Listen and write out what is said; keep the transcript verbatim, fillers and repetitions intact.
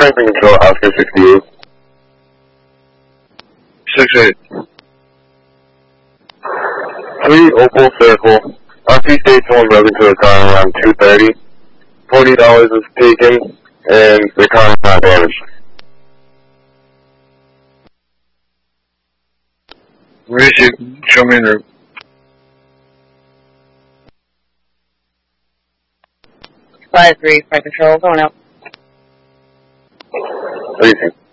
Franklin Control, Oscar sixty-eight. six eight. three Opal Circle. R P states someone broke into a car around two thirty. forty dollars was taken, and the car is not damaged. Receipt, show me the five three, Frank Control, going out. Receipt.